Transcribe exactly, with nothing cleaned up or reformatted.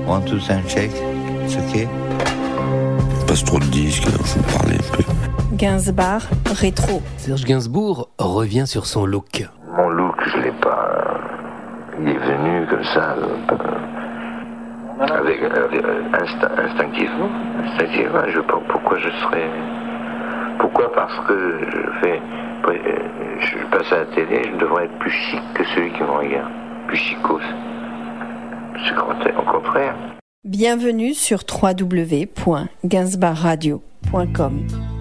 One, two, sound check. It's okay. Passe trop de disques, alors je vais me parler un peu. Gainsbourg rétro. Serge Gainsbourg revient sur son look. Mon look, je l'ai pas. Il est venu comme ça, avec, avec instinct, instinctivement. Instinctivement, je sais pas pourquoi je serais. Pourquoi? Parce que je fais. Je passe à la télé, je devrais être plus chic que celui qui me regarde. Plus chicos. C'est au contraire. Bienvenue sur w w w point gainsbourg radio point com.